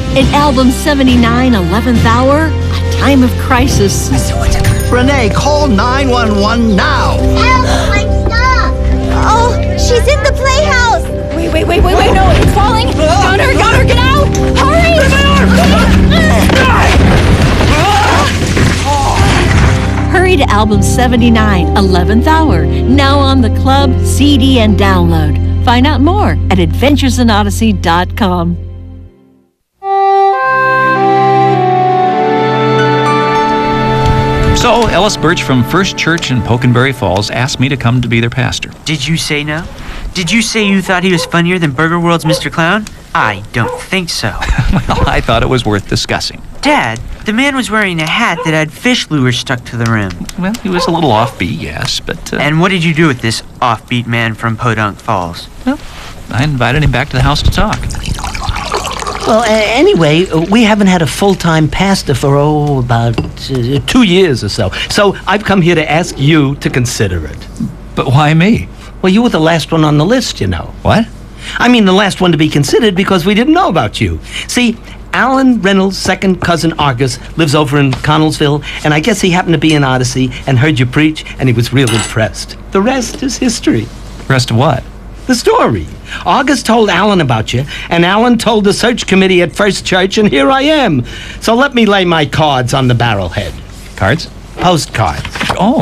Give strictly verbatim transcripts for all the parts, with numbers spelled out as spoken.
In album seventy-nine, eleventh hour, a time of crisis. Renee, call nine one one now. Help, my stuff. Oh, she's in the playhouse. Wait, wait, wait, wait, wait, no, it's falling. Got her, got her, get out. Hurry. Hurry to album seventy-nine, eleventh hour. Now on the club, C D, and download. Find out more at adventures in odyssey dot com. So, Ellis Birch from First Church in Pokenberry Falls asked me to come to be their pastor. Did you say no? Did you say you thought he was funnier than Burger World's Mister Clown? I don't think so. Well, I thought it was worth discussing. Dad, the man was wearing a hat that had fish lures stuck to the rim. Well, he was a little offbeat, yes, but... Uh, and what did you do with this offbeat man from Podunk Falls? Well, I invited him back to the house to talk. Well, uh, anyway, uh, we haven't had a full-time pastor for, oh, about uh, two years or so. So I've come here to ask you to consider it. But why me? Well, you were the last one on the list, you know. What? I mean, the last one to be considered because we didn't know about you. See, Alan Reynolds' second cousin Argus lives over in Connellsville, and I guess he happened to be in Odyssey and heard you preach, and he was real impressed. The rest is history. Rest of what? The story. August told Alan about you, and Alan told the search committee at First Church, and here I am. So let me lay my cards on the barrelhead. Cards? Postcards. Oh.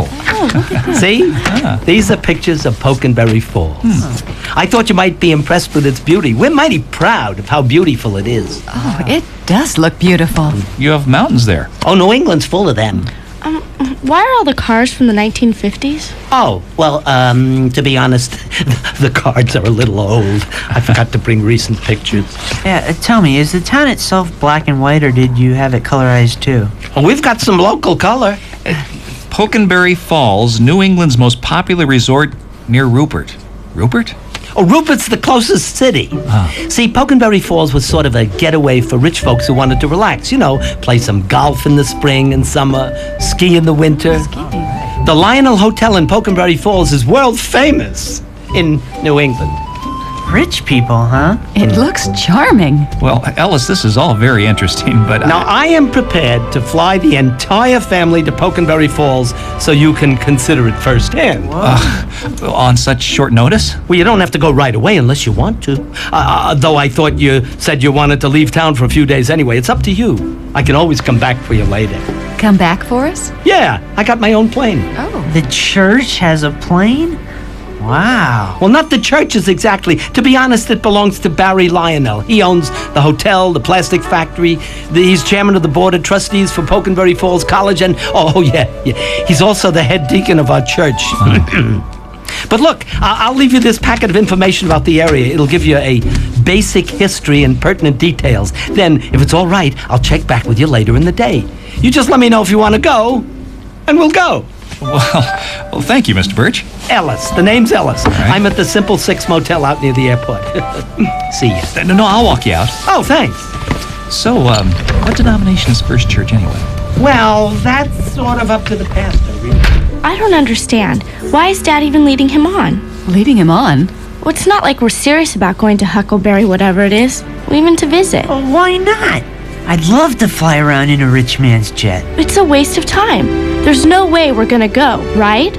See? Ah. These are pictures of Pokenberry Falls. Hmm. I thought you might be impressed with its beauty. We're mighty proud of how beautiful it is. Oh, it does look beautiful. You have mountains there. Oh, New England's full of them. Um, why are all the cars from the nineteen fifties? Oh, well, um, to be honest, the cards are a little old. I forgot to bring recent pictures. Yeah, uh, tell me, is the town itself black and white, or did you have it colorized too? Well, we've got some local color. Pokenberry Falls, New England's most popular resort near Rupert. Rupert? Oh, Rupert's the closest city. Ah. See, Pokenberry Falls was sort of a getaway for rich folks who wanted to relax. You know, play some golf in the spring and summer, ski in the winter. Skiing. The Lionel Hotel in Pokenberry Falls is world famous in New England. Rich people, huh? It looks charming. Well, Ellis, this is all very interesting, but... Now, I... I am prepared to fly the entire family to Pokenberry Falls so you can consider it firsthand. Uh, on such short notice? Well, you don't have to go right away unless you want to. Uh, though I thought you said you wanted to leave town for a few days anyway. It's up to you. I can always come back for you later. Come back for us? Yeah, I got my own plane. Oh. The church has a plane? Wow. Well, not the churches exactly. To be honest, it belongs to Barry Lionel. He owns the hotel, the plastic factory. The, he's chairman of the board of trustees for Pokenberry Falls College, and oh yeah, yeah, he's also the head deacon of our church. But look, I'll leave you this packet of information about the area. It'll give you a basic history and pertinent details. Then, if it's all right, I'll check back with you later in the day. You just let me know if you want to go, and we'll go. Well, well, thank you, Mister Birch. Ellis. The name's Ellis. Right. I'm at the Simple Six Motel out near the airport. See you. No, no, I'll walk you out. Oh, thanks. So, um, what denomination is First Church anyway? Well, that's sort of up to the pastor, really. I don't understand. Why is Dad even leading him on? Leading him on? Well, it's not like we're serious about going to Huckleberry, whatever it is. Or even to visit. Well, why not? I'd love to fly around in a rich man's jet. It's a waste of time. There's no way we're gonna go, right?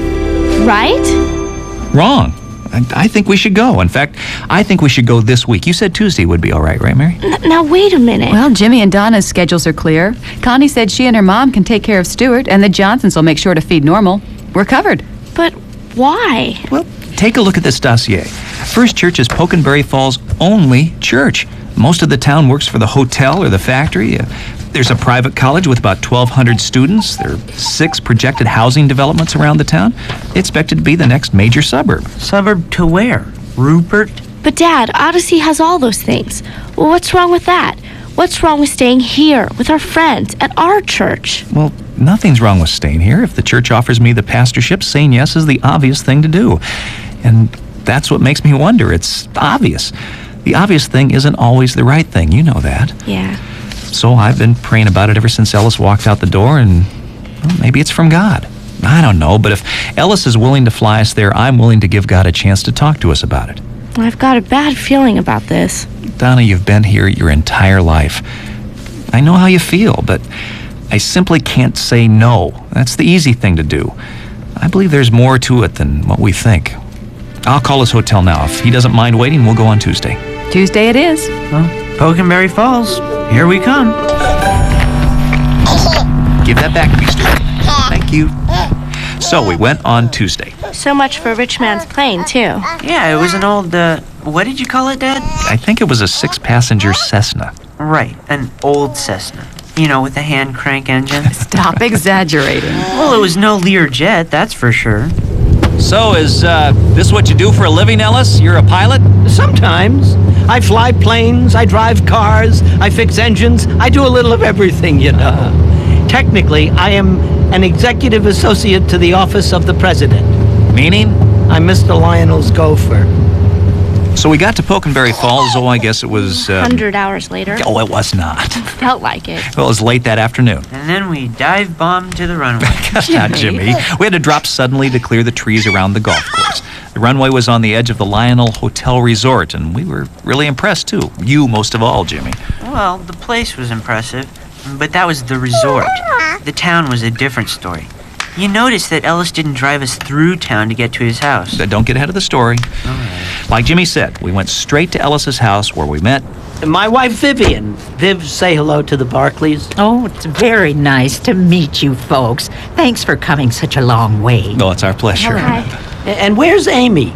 Right? Wrong. I, I think we should go. In fact, I think we should go this week. You said Tuesday would be all right, right, Mary? N- now, wait a minute. Well, Jimmy and Donna's schedules are clear. Connie said she and her mom can take care of Stuart, and the Johnsons will make sure to feed Normal. We're covered. But why? Well, take a look at this dossier. First Church is Pokenberry Falls' only church. Most of the town works for the hotel or the factory. Uh, there's a private college with about twelve hundred students. There are six projected housing developments around the town. It's expected to be the next major suburb. Suburb to where? Rupert? But Dad, Odyssey has all those things. Well, what's wrong with that? What's wrong with staying here with our friends at our church? Well, nothing's wrong with staying here. If the church offers me the pastorship, saying yes is the obvious thing to do. And that's what makes me wonder. It's obvious. The obvious thing isn't always the right thing. You know that. Yeah. So I've been praying about it ever since Ellis walked out the door, and well, maybe it's from God. I don't know, but if Ellis is willing to fly us there, I'm willing to give God a chance to talk to us about it. I've got a bad feeling about this. Donna, you've been here your entire life. I know how you feel, but I simply can't say no. That's the easy thing to do. I believe there's more to it than what we think. I'll call his hotel now. If he doesn't mind waiting, we'll go on Tuesday. Tuesday it is. Well, Pokenberry Falls, here we come. Give that back to me, Stuart. Thank you. So we went on Tuesday. So much for a rich man's plane, too. Yeah, it was an old, uh, what did you call it, Dad? I think it was a six-passenger Cessna. Right, an old Cessna. You know, with a hand crank engine. Stop exaggerating. Well, it was no Learjet, that's for sure. So is uh, this what you do for a living, Ellis? You're a pilot? Sometimes. I fly planes, I drive cars, I fix engines, I do a little of everything, you know. Technically, I am an executive associate to the office of the president. Meaning? I'm Mister Lionel's gopher. So we got to Pokenberry Falls, oh, I guess it was... Um, Hundred hours later. Oh, it was not. Felt like it. Well, it was late that afternoon. And then we dive bombed to the runway. Not Jimmy. We had to drop suddenly to clear the trees around the golf course. The runway was on the edge of the Lionel Hotel Resort, and we were really impressed, too. You most of all, Jimmy. Well, the place was impressive, but that was the resort. The town was a different story. You noticed that Ellis didn't drive us through town to get to his house. Uh, Don't get ahead of the story. All right. Like Jimmy said, we went straight to Ellis's house where we met. My wife, Vivian. Viv, say hello to the Barclays. Oh, it's very nice to meet you folks. Thanks for coming such a long way. Oh, it's our pleasure. Hi. And where's Amy?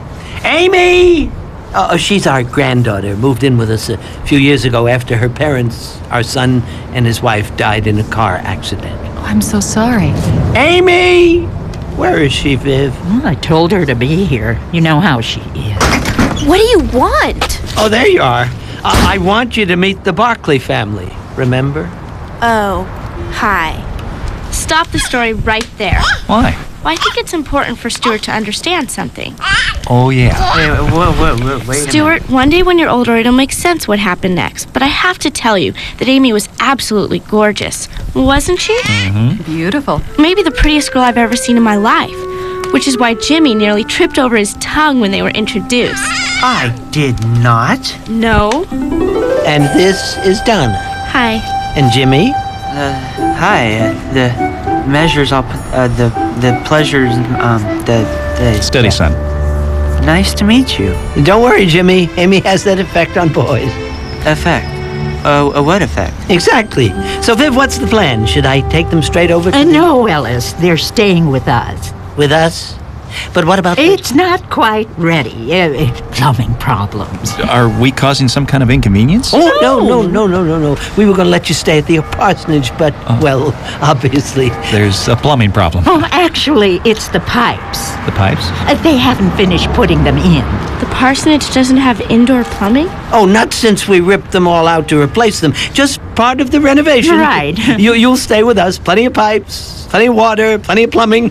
Amy! Oh, she's our granddaughter. Moved in with us a few years ago after her parents, our son and his wife, died in a car accident. Oh, I'm so sorry. Amy! Where is she, Viv? Well, I told her to be here. You know how she is. What do you want? Oh, there you are. Uh, I want you to meet the Barclay family. Remember? Oh, hi. Stop the story right there. Why? Well, I think it's important for Stuart to understand something. Oh, yeah. Hey, whoa, whoa, whoa, wait a Stuart, minute. one day when you're older, it'll make sense what happened next. But I have to tell you that Amy was absolutely gorgeous. Wasn't she? Beautiful. Maybe the prettiest girl I've ever seen in my life. Which is why Jimmy nearly tripped over his tongue when they were introduced. I did not. No. And this is Donna. Hi. And Jimmy? Uh, hi, uh, the measures, I'll put, uh, the, the pleasures, um, the, the... Steady, son. Nice to meet you. Don't worry, Jimmy. Amy has that effect on boys. Effect? Uh, uh, what effect? Exactly. So, Viv, what's the plan? Should I take them straight over to Uh, the- no, Ellis, they're staying with us. with us? But what about the- It's not quite ready. Uh, plumbing problems. Are we causing some kind of inconvenience? Oh, no, no, no, no, no, no. We were going to let you stay at the parsonage, but, well, obviously. There's a plumbing problem. Oh, actually, it's the pipes. The pipes? Uh, they haven't finished putting them in. The parsonage doesn't have indoor plumbing? Oh, not since we ripped them all out to replace them. Just part of the renovation. Right. You, you'll stay with us. Plenty of pipes, plenty of water, plenty of plumbing.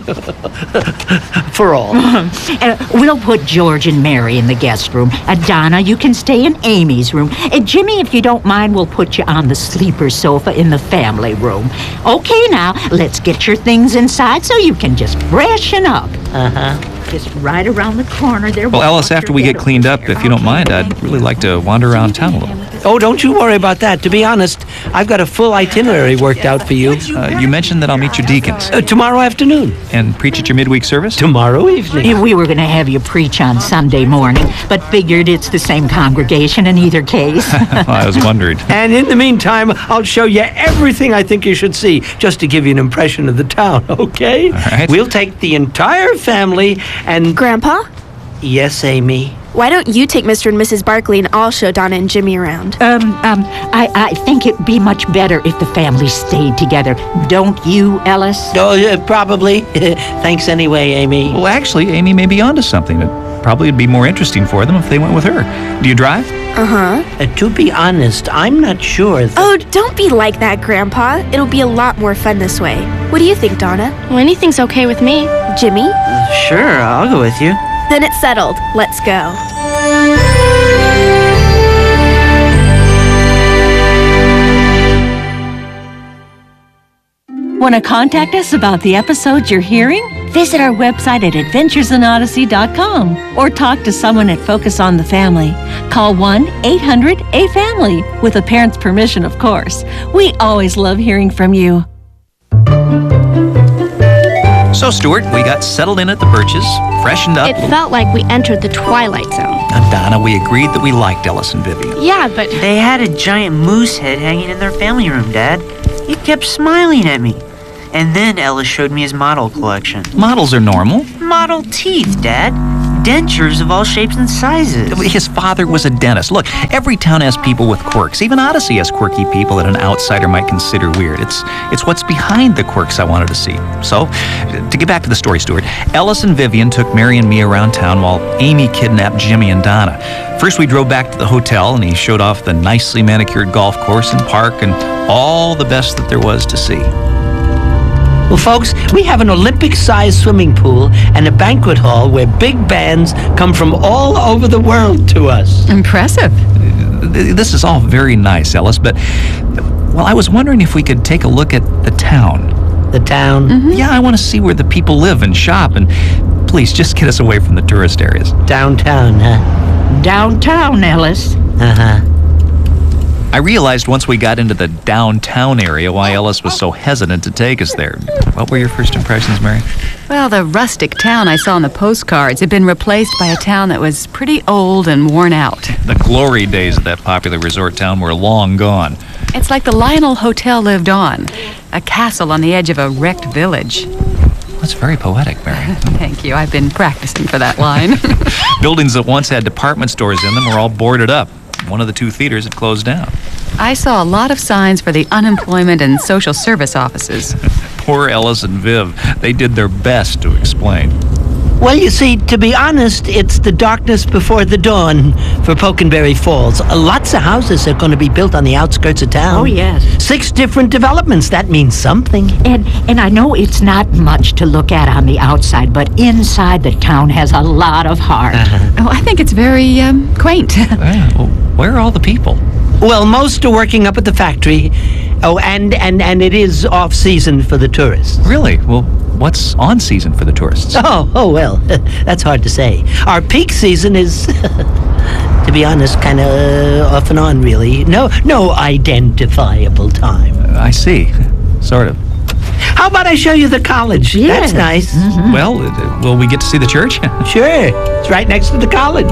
For all. Uh, we'll put George and Mary in the guest room. Uh, Donna, you can stay in Amy's room. Uh, Jimmy, if you don't mind, we'll put you on the sleeper sofa in the family room. Okay, now, let's get your things inside so you can just freshen up. Uh-huh. Just right around the corner there. Well, Ellis, after we get cleaned up, if you don't mind, I'd really like to wander around town a little. Oh, don't you worry about that. To be honest, I've got a full itinerary worked out for you. Uh, you mentioned that I'll meet your deacons Uh, tomorrow afternoon. and preach at your midweek service? Tomorrow evening. We were going to have you preach on Sunday morning, but figured it's the same congregation in either case. I was wondering. And in the meantime, I'll show you everything I think you should see, just to give you an impression of the town, okay? All right. We'll take the entire family and... Grandpa, Yes, Amy? why don't you take Mister and Missus Barkley and I'll show Donna and Jimmy around? um, um, I, I think it'd be much better if the family stayed together. Don't you, Ellis? Oh, uh, probably. Thanks anyway, Amy. Well, actually, Amy may be onto something. It probably would be more interesting for them if they went with her. Do you drive? Uh-huh. Uh, to be honest, I'm not sure that... Oh, don't be like that, Grandpa. It'll be a lot more fun this way. What do you think, Donna? Well, anything's okay with me. Jimmy? Sure, I'll go with you. Then it's settled. Let's go. Want to contact us about the episodes you're hearing? Visit our website at adventures in odyssey dot com or talk to someone at Focus on the Family. Call one eight hundred A family, with a parent's permission, of course. We always love hearing from you. So, Stuart, we got settled in at the Birches, freshened up. It felt like we entered the Twilight Zone. And Donna, we agreed that we liked Ellis and Vivian. Yeah, but They had a giant moose head hanging in their family room, Dad. He kept smiling at me. And then Ellis showed me his model collection. Models are normal. Model teeth, Dad. Dentures of all shapes and sizes. His father was a dentist. Look, every town has people with quirks. Even Odyssey has quirky people that an outsider might consider weird. It's it's what's behind the quirks I wanted to see. So, to get back to the story, Stuart, Ellis and Vivian took Mary and me around town while Amy kidnapped Jimmy and Donna. First, we drove back to the hotel, and he showed off the nicely manicured golf course and park and all the best that there was to see. Well, folks, we have an Olympic-sized swimming pool and a banquet hall where big bands come from all over the world to us. Impressive. This is all very nice, Ellis, but, well, I was wondering if we could take a look at the town. The town? Mm-hmm. Yeah, I want to see where the people live and shop, and please, just get us away from the tourist areas. Downtown, huh? Downtown, Ellis. Uh-huh. I realized once we got into the downtown area why Ellis was so hesitant to take us there. What were your first impressions, Mary? Well, the rustic town I saw on the postcards had been replaced by a town that was pretty old and worn out. The glory days of that popular resort town were long gone. It's like the Lionel Hotel lived on, a castle on the edge of a wrecked village. That's very poetic, Mary. Thank you. I've been practicing for that line. Buildings that once had department stores in them were all boarded up. One of the two theaters had closed down. I saw a lot of signs for the unemployment and social service offices. Poor Ellis and Viv. They did their best to explain. Well, you see, to be honest, it's the darkness before the dawn for Pokenberry Falls. Uh, lots of houses are going to be built on the outskirts of town. Oh, yes. Six different developments. That means something. And and I know it's not much to look at on the outside, but inside the town has a lot of heart. Uh-huh. Oh, I think it's very um, quaint. Yeah, well, where are all the people? Well, most are working up at the factory. Oh, and, and, and it is off-season for the tourists. Really? Well, what's on season for the tourists? Oh, oh well, that's hard to say. Our peak season is, to be honest, kind of off and on, really. No, no identifiable time. Uh, I see. Sort of. How about I show you the college? Yes. That's nice. Mm-hmm. Well, uh, will we get to see the church? Sure, it's right next to the college.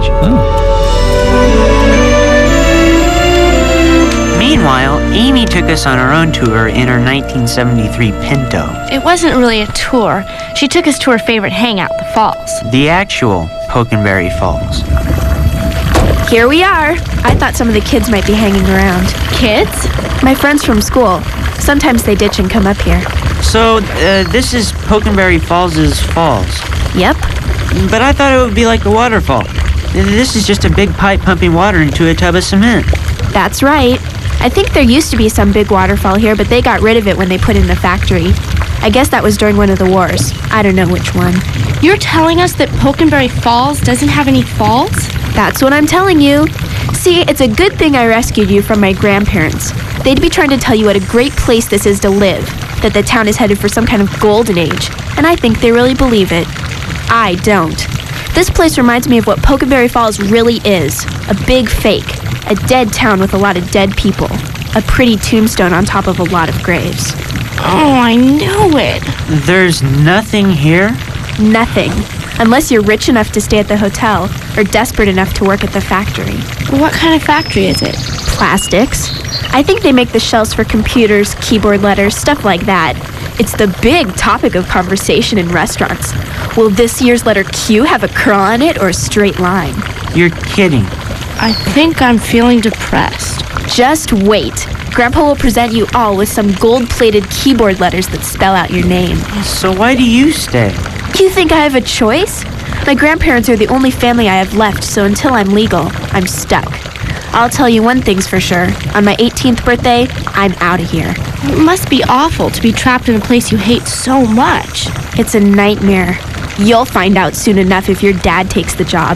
Meanwhile, Amy took us on our own tour in her nineteen seventy-three Pinto. it wasn't really a tour. She took us to her favorite hangout, the falls. The actual Pokenberry Falls. Here we are. I thought some of the kids might be hanging around. Kids? My friends from school. Sometimes they ditch and come up here. So, uh, this is Pokenberry Falls' falls. Yep. But I thought it would be like a waterfall. This is just a big pipe pumping water into a tub of cement. That's right. I think there used to be some big waterfall here, but they got rid of it when they put in the factory. I guess that was during one of the wars. I don't know which one. You're telling us that Pokenberry Falls doesn't have any falls? That's what I'm telling you. See, it's a good thing I rescued you from my grandparents. They'd be trying to tell you what a great place this is to live, that the town is headed for some kind of golden age, and I think they really believe it. I don't. This place reminds me of what Pokenberry Falls really is. A big fake. A dead town with a lot of dead people. A pretty tombstone on top of a lot of graves. Oh, I knew it. There's nothing here? Nothing. Unless you're rich enough to stay at the hotel, or desperate enough to work at the factory. What kind of factory is it? Plastics. I think they make the shells for computers, keyboard letters, stuff like that. It's the big topic of conversation in restaurants. Will this year's letter Q have a curl on it or a straight line? You're kidding. I think I'm feeling depressed. Just wait. Grandpa will present you all with some gold-plated keyboard letters that spell out your name. So why do you stay? You think I have a choice? My grandparents are the only family I have left, so until I'm legal, I'm stuck. I'll tell you one thing's for sure. On my eighteenth birthday, I'm out of here. It must be awful to be trapped in a place you hate so much. It's a nightmare. You'll find out soon enough if your dad takes the job.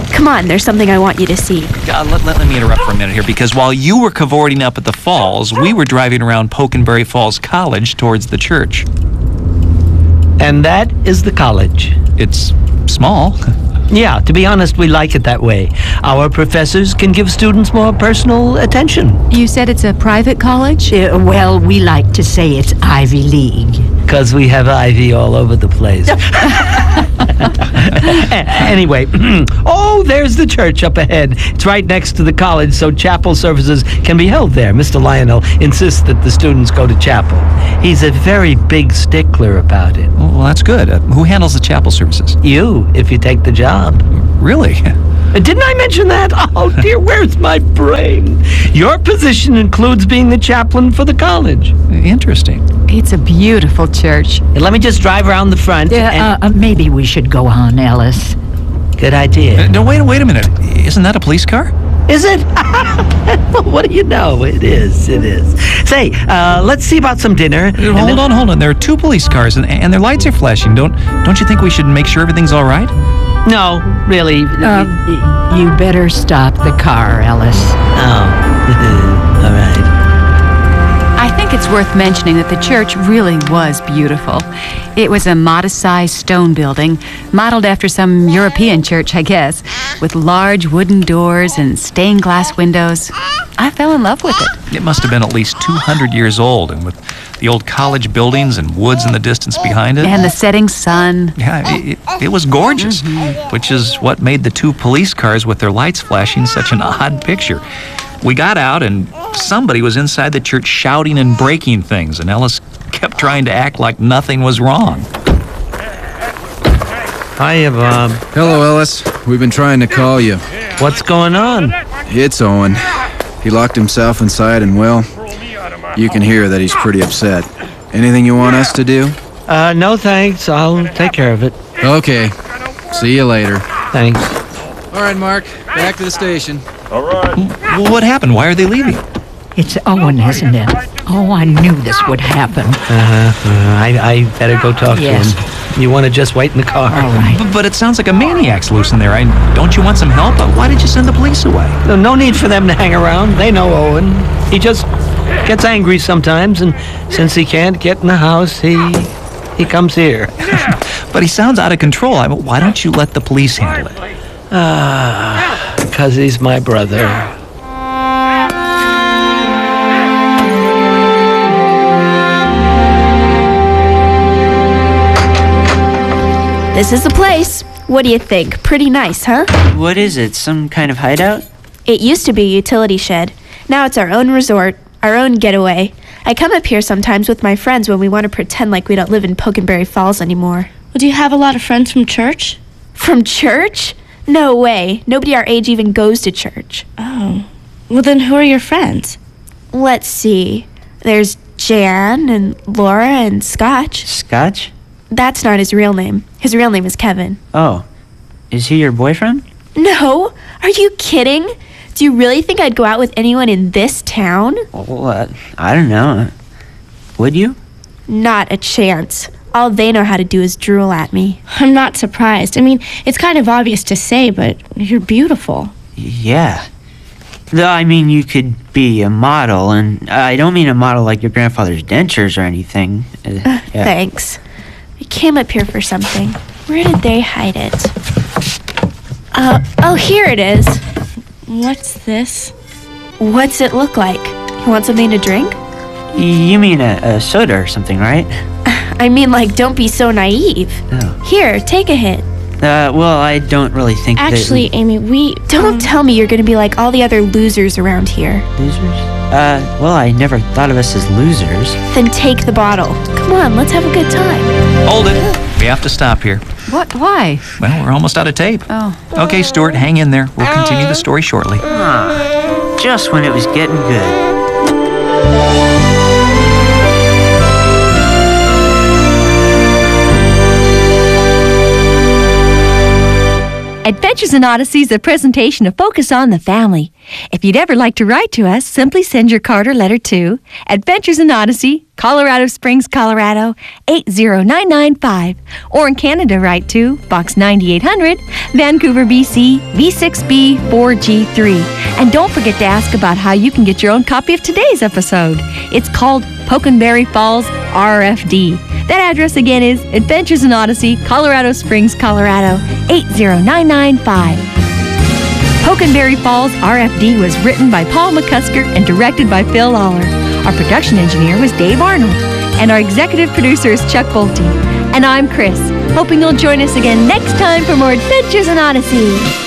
Come on, there's something I want you to see. Uh, let, let, let me interrupt for a minute here, because while you were cavorting up at the falls, we were driving around Pokenberry Falls College towards the church. And that is the college. It's small. Yeah, to be honest, we like it that way. Our professors can give students more personal attention. You said it's a private college? Uh, well, we like to say it's Ivy League. Because we have ivy all over the place. Anyway, oh, there's the church up ahead. It's right next to the college, so chapel services can be held there. Mister Lionel insists that the students go to chapel. He's a very big stickler about it. Well, that's good. Uh, who handles the chapel services? You, if you take the job. Really? Uh, Didn't I mention that? Oh, dear, where's my brain? Your position includes being the chaplain for the college. Interesting. It's a beautiful church. And let me just drive around the front. Uh, and- uh, maybe we should go on, Ellis. Good idea. Uh, no, wait, wait a minute. Isn't that a police car? Is it? What do you know? It is. It is. Say, uh, let's see about some dinner. Uh, Hold on, hold on. There are two police cars, and, and their lights are flashing. Don't don't you think we should make sure everything's all right? No, really. Uh, y- you better stop the car, Ellis. Oh, all right. I think it's worth mentioning that the church really was beautiful. It was a modest-sized stone building, modeled after some European church, I guess, with large wooden doors and stained glass windows. I fell in love with it. It must have been at least two hundred years old, and with the old college buildings and woods in the distance behind it. And the setting sun. Yeah, it, it, it was gorgeous, which is what made the two police cars with their lights flashing such an odd picture. We got out, and somebody was inside the church shouting and breaking things, and Ellis kept trying to act like nothing was wrong. Hiya, Bob. Hello, Ellis. We've been trying to call you. What's going on? It's Owen. He locked himself inside, and well, you can hear that he's pretty upset. Anything you want us to do? Uh, no thanks. I'll take care of it. Okay. See you later. Thanks. All right, Mark. Back to the station. Well, what happened? Why are they leaving? It's Owen, isn't it? Oh, I knew this would happen. Uh, uh, I, I better go talk Yes. to him. You want to just wait in the car? All right. B- But it sounds like a maniac's loose in there. I, don't you want some help? Uh, Why did you send the police away? No, no need for them to hang around. They know Owen. He just gets angry sometimes, and since he can't get in the house, he he comes here. But he sounds out of control. I, why don't you let the police handle it? Ah, because he's my brother. This is the place. What do you think? Pretty nice, huh? What is it? Some kind of hideout? It used to be a utility shed. Now it's our own resort, our own getaway. I come up here sometimes with my friends when we want to pretend like we don't live in Pokenberry Falls anymore. Well, do you have a lot of friends from church? From church? No way. Nobody our age even goes to church. Oh. Well, then who are your friends? Let's see. There's Jan and Laura and Scotch. Scotch? That's not his real name. His real name is Kevin. Oh. Is he your boyfriend? No? Are you kidding? Do you really think I'd go out with anyone in this town? Well, uh, I don't know. Would you? Not a chance. All they know how to do is drool at me. I'm not surprised. I mean, it's kind of obvious to say, but you're beautiful. Yeah. Though, I mean, you could be a model, and I don't mean a model like your grandfather's dentures or anything. Uh, yeah. Thanks. I came up here for something. Where did they hide it? Uh, oh, here it is. What's this? What's it look like? You want something to drink? You mean a, a soda or something, right? I mean, like, don't be so naive. No. Here, take a hit. Uh, well, I don't really think Actually, Amy, we... Don't um, tell me you're gonna be like all the other losers around here. that... Losers? Uh, well, I never thought of us as losers. Then take the bottle. Come on, let's have a good time. Hold it. We have to stop here. What? Why? Well, we're almost out of tape. Oh. Okay, Stuart, hang in there. We'll continue the story shortly. Ah, just when it was getting good. Adventures in Odyssey is a presentation of Focus on the Family. If you'd ever like to write to us, simply send your card or letter to Adventures in Odyssey, Colorado Springs, Colorado, eight zero nine nine five. Or in Canada, write to Box ninety-eight hundred, Vancouver, B C, V six B four G three. And don't forget to ask about how you can get your own copy of today's episode. It's called Pokenberry Falls R F D. That address again is Adventures in Odyssey, Colorado Springs, Colorado, eight zero nine nine five. Pokenberry Falls R F D was written by Paul McCusker and directed by Phil Lawler. Our production engineer was Dave Arnold, and our executive producer is Chuck Bolte. And I'm Chris, hoping you'll join us again next time for more Adventures in Odyssey.